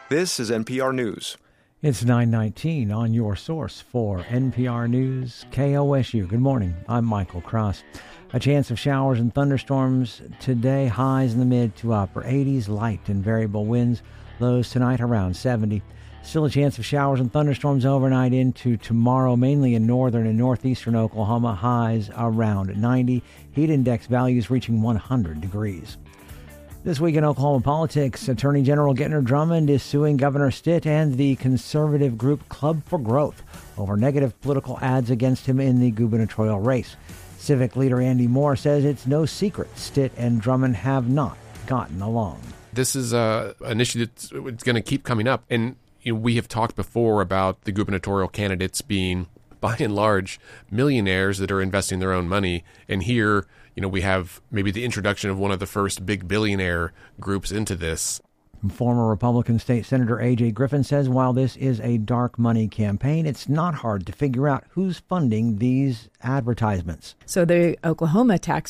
This is NPR News. It's 9:19 on your source for NPR News, KOSU. Good morning. I'm Michael Cross. A chance of showers and thunderstorms today, highs in the mid to upper 80s, light and variable winds, lows tonight around 70. Still a chance of showers and thunderstorms overnight into tomorrow, mainly in northern and northeastern Oklahoma, highs around 90. Heat index values reaching 100 degrees. This week in Oklahoma politics, Attorney General Gentner Drummond is suing Governor Stitt and the conservative group Club for Growth over negative political ads against him in the gubernatorial race. Civic leader Andy Moore says it's no secret Stitt and Drummond have not gotten along. This is an issue that's going to keep coming up. And we have talked before about the gubernatorial candidates being, by and large, millionaires that are investing their own money. And here, we have maybe the introduction of one of the first big billionaire groups into this. Former Republican State Senator A.J. Griffin says while this is a dark money campaign, it's not hard to figure out who's funding these advertisements. So the Oklahoma tax